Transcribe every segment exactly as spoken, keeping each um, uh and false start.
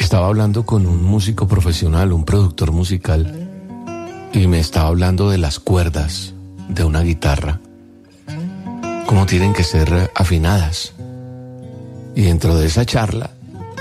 Estaba hablando con un músico profesional, un productor musical, y me estaba hablando de las cuerdas de una guitarra, cómo tienen que ser afinadas. Y dentro de esa charla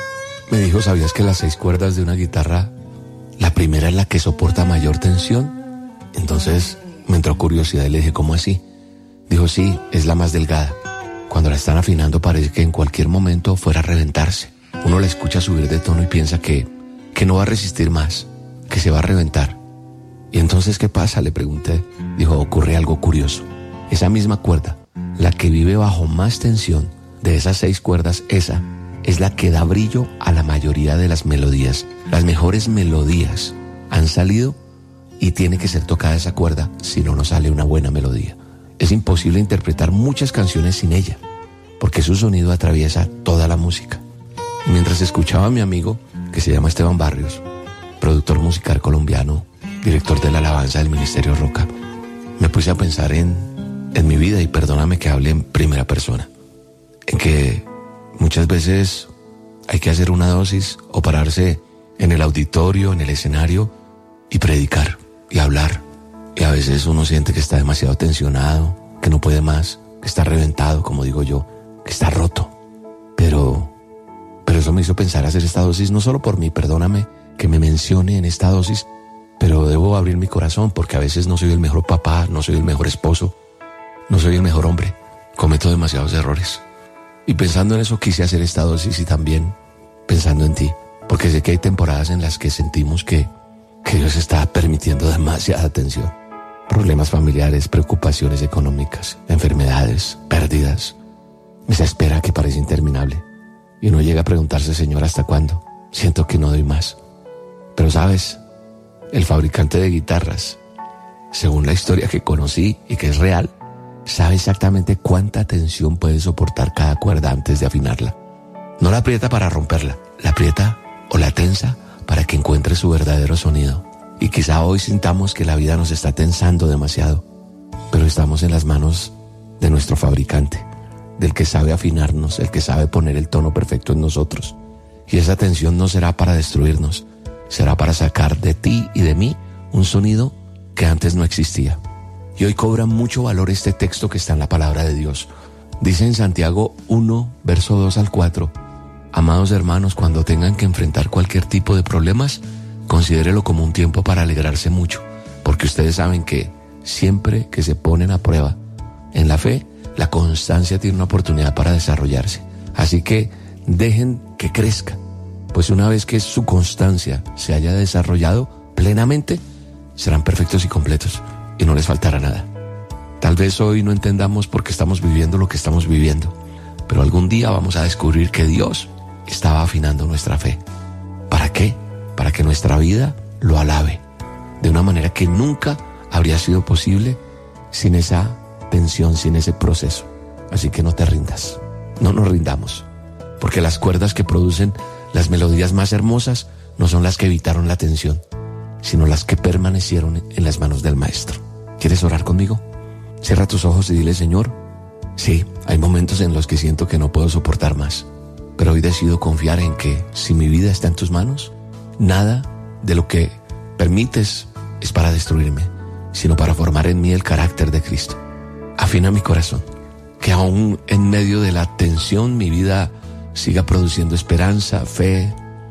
me dijo, ¿sabías que las seis cuerdas de una guitarra, la primera es la que soporta mayor tensión? Entonces me entró curiosidad y le dije, ¿cómo así? Dijo, sí, es la más delgada. Cuando la están afinando parece que en cualquier momento fuera a reventarse. Uno la escucha subir de tono y piensa que, que no va a resistir más, que se va a reventar. ¿Y entonces qué pasa?, le pregunté. Dijo, ocurre algo curioso. Esa misma cuerda, la que vive bajo más tensión de esas seis cuerdas, esa es la que da brillo a la mayoría de las melodías. Las mejores melodías han salido y tiene que ser tocada esa cuerda, si no, no sale una buena melodía. Es imposible interpretar muchas canciones sin ella, porque su sonido atraviesa toda la música. Mientras escuchaba a mi amigo, que se llama Esteban Barrios, productor musical colombiano, director de la alabanza del Ministerio Roca, me puse a pensar en, en mi vida, y perdóname que hable en primera persona, en que muchas veces hay que hacer una dosis o pararse en el auditorio, en el escenario, y predicar y hablar. Y a veces uno siente que está demasiado tensionado, que no puede más, que está reventado, como digo yo, que está roto. Pero... Pero eso me hizo pensar hacer esta dosis, no solo por mí, perdóname que me mencione en esta dosis, pero debo abrir mi corazón, porque a veces no soy el mejor papá, no soy el mejor esposo, no soy el mejor hombre, cometo demasiados errores. Y pensando en eso quise hacer esta dosis, y también pensando en ti, porque sé que hay temporadas en las que sentimos que, que Dios está permitiendo demasiada tensión. Problemas familiares, preocupaciones económicas, enfermedades, pérdidas, esa espera que parece interminable. Y uno llega a preguntarse, Señor, ¿hasta cuándo? Siento que no doy más. Pero sabes, el fabricante de guitarras, según la historia que conocí y que es real, sabe exactamente cuánta tensión puede soportar cada cuerda antes de afinarla. No la aprieta para romperla, la aprieta o la tensa para que encuentre su verdadero sonido. Y quizá hoy sintamos que la vida nos está tensando demasiado, pero estamos en las manos de nuestro fabricante, del que sabe afinarnos, el que sabe poner el tono perfecto en nosotros. Y esa tensión no será para destruirnos, será para sacar de ti y de mí un sonido que antes no existía. Y hoy cobra mucho valor este texto que está en la palabra de Dios. Dice en Santiago uno, verso dos al cuatro, amados hermanos, cuando tengan que enfrentar cualquier tipo de problemas, considérelo como un tiempo para alegrarse mucho, porque ustedes saben que siempre que se ponen a prueba en la fe, la constancia tiene una oportunidad para desarrollarse. Así que dejen que crezca, pues una vez que su constancia se haya desarrollado plenamente, serán perfectos y completos y no les faltará nada. Tal vez hoy no entendamos por qué estamos viviendo lo que estamos viviendo, pero algún día vamos a descubrir que Dios estaba afinando nuestra fe. ¿Para qué? Para que nuestra vida lo alabe, de una manera que nunca habría sido posible sin esa tensión, sin ese proceso. Así que no te rindas, no nos rindamos, porque las cuerdas que producen las melodías más hermosas no son las que evitaron la tensión, sino las que permanecieron en las manos del maestro. ¿Quieres orar conmigo? Cierra tus ojos y dile, Señor, sí, hay momentos en los que siento que no puedo soportar más, pero hoy decido confiar en que si mi vida está en tus manos, nada de lo que permites es para destruirme, sino para formar en mí el carácter de Cristo. Afina mi corazón, que aún en medio de la tensión mi vida siga produciendo esperanza, fe,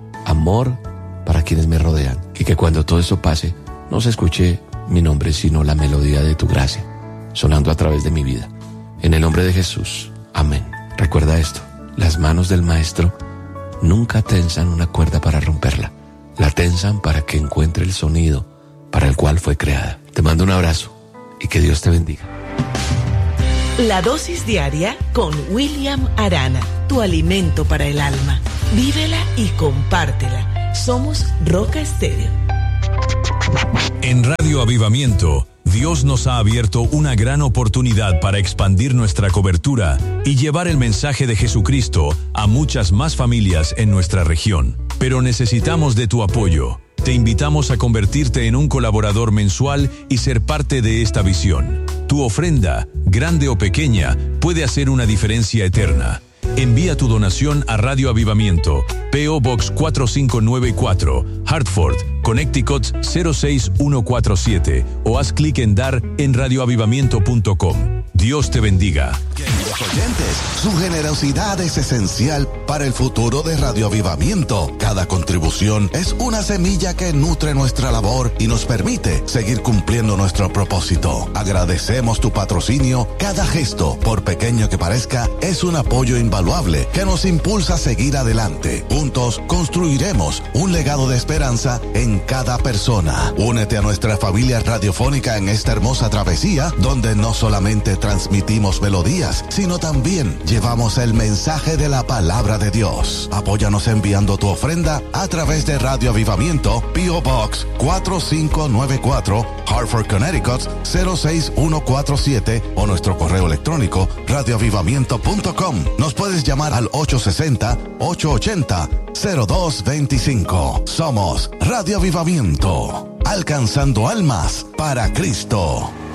amor para quienes me rodean, y que cuando todo eso pase no se escuche mi nombre, sino la melodía de tu gracia sonando a través de mi vida. En el nombre de Jesús, amén. Recuerda esto, las manos del maestro nunca tensan una cuerda para romperla, la tensan para que encuentre el sonido para el cual fue creada. Te mando un abrazo y que Dios te bendiga. La dosis diaria con William Arana, tu alimento para el alma. Vívela y compártela. Somos Roca Estéreo. En Radio Avivamiento, Dios nos ha abierto una gran oportunidad para expandir nuestra cobertura y llevar el mensaje de Jesucristo a muchas más familias en nuestra región. Pero necesitamos de tu apoyo. Te invitamos a convertirte en un colaborador mensual y ser parte de esta visión. Tu ofrenda, grande o pequeña, puede hacer una diferencia eterna. Envía tu donación a Radio Avivamiento, P O Box cuatro cinco nueve cuatro, Hartford, Connecticut cero seis uno cuatro siete, o haz clic en dar en radio avivamiento punto com. Dios te bendiga. Queridos oyentes, su generosidad es esencial para el futuro de Radio Avivamiento. Cada contribución es una semilla que nutre nuestra labor y nos permite seguir cumpliendo nuestro propósito. Agradecemos tu patrocinio. Cada gesto, por pequeño que parezca, es un apoyo invaluable que nos impulsa a seguir adelante. Juntos construiremos un legado de esperanza en cada persona. Únete a nuestra familia radiofónica en esta hermosa travesía, donde no solamente transmitimos melodías, sino también llevamos el mensaje de la palabra de Dios. Apóyanos enviando tu ofrenda a través de Radio Avivamiento, P O Box cuatro cinco nueve cuatro, Hartford, Connecticut cero seis uno cuatro siete, o nuestro correo electrónico radio avivamiento punto com. Nos puedes llamar al ocho seis cero, ocho ocho cero, cero dos dos cinco. Somos Radio Avivamiento, alcanzando almas para Cristo.